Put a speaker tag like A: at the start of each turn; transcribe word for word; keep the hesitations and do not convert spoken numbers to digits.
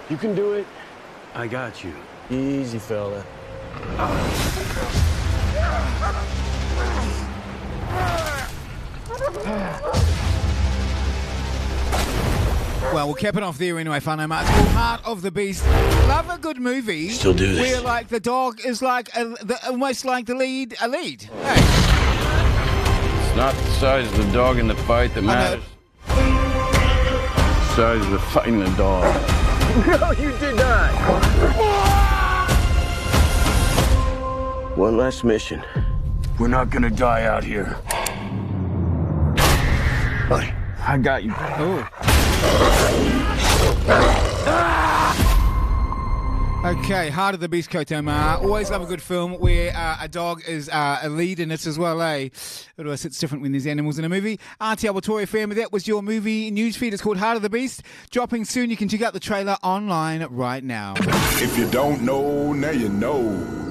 A: You can do it.
B: I got you.
A: Easy, fella.
C: Well, we'll cap it off there anyway, Whanau Mart. It's called Heart of the Beast. Love a good movie.
B: Still do this.
C: Where, like, the dog is like, a, the, almost like the lead, a lead. Hey.
B: It's not the size of the dog in the fight that matters. The size of the fight in the dog.
A: No, you did not. One last mission.
B: We're not gonna die out here.
A: Buddy,
B: I got you.
C: Oh. Okay, Heart of the Beast, Koto Ma. Always love a good film where uh, a dog is uh, a lead in it as well, eh? Otherwise, it's different when there's animals in a movie. Aotearoa Tory family, that was your movie newsfeed. It's called Heart of the Beast. Dropping soon. You can check out the trailer online right now.
D: If you don't know, now you know.